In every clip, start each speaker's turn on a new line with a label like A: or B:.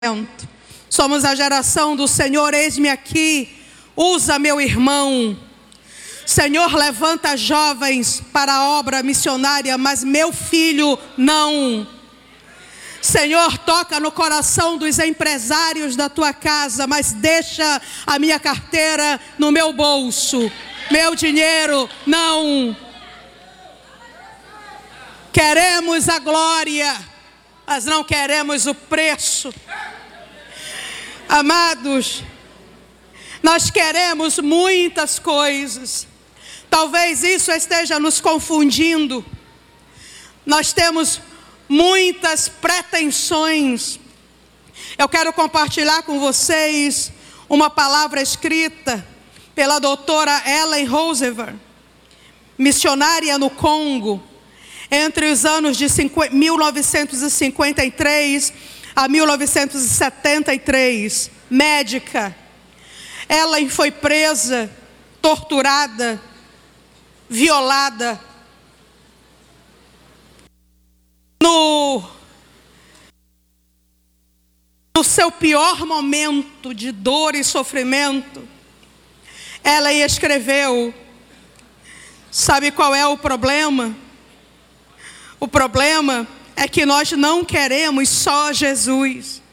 A: Somos a geração do Senhor, eis-me aqui, usa meu irmão. Senhor, levanta jovens para a obra missionária, mas meu filho não. Senhor, toca no coração dos empresários da tua casa, mas deixa a minha carteira no meu bolso, meu dinheiro não. Queremos a glória, mas não queremos o preço. Amados, nós queremos muitas coisas. Talvez isso esteja nos confundindo. Nós temos muitas pretensões. Eu quero compartilhar com vocês uma palavra escrita pela doutora Ellen Roosevelt, missionária no Congo, entre os anos de 1953 a 1973, médica. Ellen foi presa, torturada, violada. No seu pior momento de dor e sofrimento, ela escreveu: sabe qual é o problema? O problema é que nós não queremos só Jesus.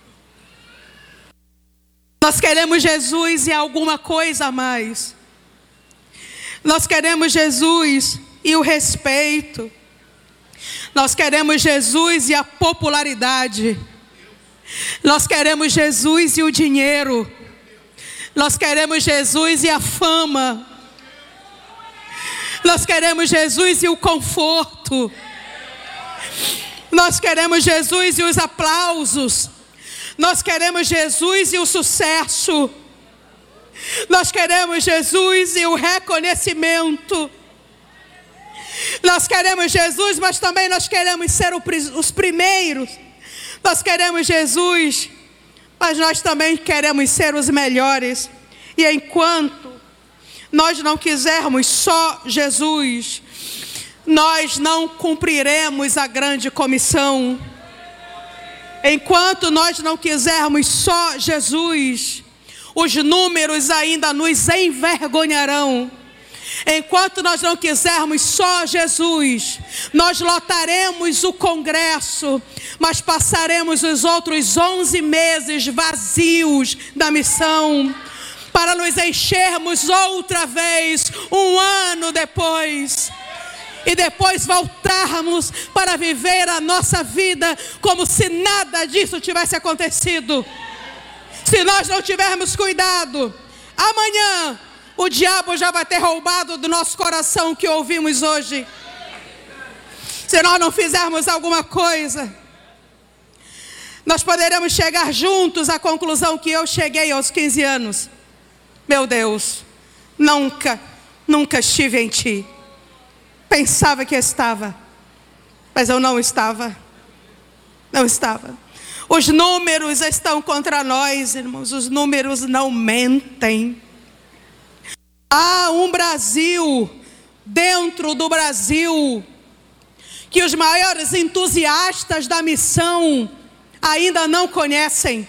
A: Nós queremos Jesus e alguma coisa a mais. Nós queremos Jesus e o respeito. Nós queremos Jesus e a popularidade. Nós queremos Jesus e o dinheiro. Nós queremos Jesus e a fama. Nós queremos Jesus e o conforto. Nós queremos Jesus e os aplausos. Nós queremos Jesus e o sucesso. Nós queremos Jesus e o reconhecimento. Nós queremos Jesus, mas também nós queremos ser os primeiros. Nós queremos Jesus, mas nós também queremos ser os melhores. E enquanto nós não quisermos só Jesus, nós não cumpriremos a grande comissão. Enquanto nós não quisermos só Jesus, os números ainda nos envergonharão. Enquanto nós não quisermos só Jesus, nós lotaremos o congresso, mas passaremos os outros 11 meses vazios da missão, para nos enchermos outra vez, um ano depois, e depois voltarmos para viver a nossa vida como se nada disso tivesse acontecido. Se nós não tivermos cuidado, amanhã o diabo já vai ter roubado do nosso coração o que ouvimos hoje. Se nós não fizermos alguma coisa, nós poderemos chegar juntos à conclusão que eu cheguei aos 15 anos. Meu Deus, nunca estive em ti. Pensava que estava, mas eu não estava. Não estava. Os números estão contra nós, irmãos. Os números não mentem. Há um Brasil dentro do Brasil que os maiores entusiastas da missão ainda não conhecem.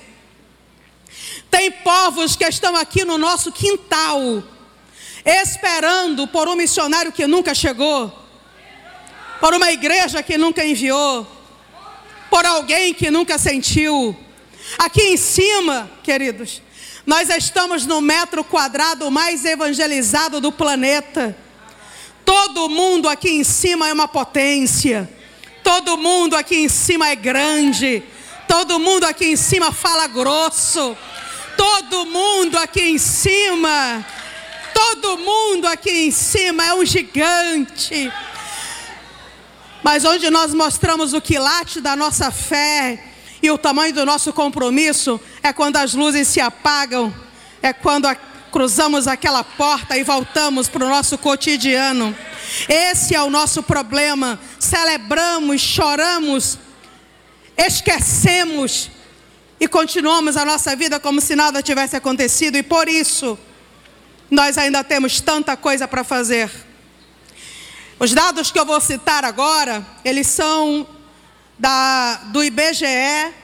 A: Tem povos que estão aqui no nosso quintal, esperando por um missionário que nunca chegou, por uma igreja que nunca enviou, por alguém que nunca sentiu. Aqui em cima, queridos, nós estamos no metro quadrado mais evangelizado do planeta. Todo mundo aqui em cima é uma potência. Todo mundo aqui em cima é grande. Todo mundo aqui em cima fala grosso. Todo mundo aqui em cima é um gigante. Mas onde nós mostramos o quilate da nossa fé e o tamanho do nosso compromisso é quando as luzes se apagam, é quando cruzamos aquela porta e voltamos para o nosso cotidiano. Esse é o nosso problema. Celebramos, choramos, esquecemos e continuamos a nossa vida como se nada tivesse acontecido. E por isso, nós ainda temos tanta coisa para fazer. Os dados que eu vou citar agora, eles são do IBGE,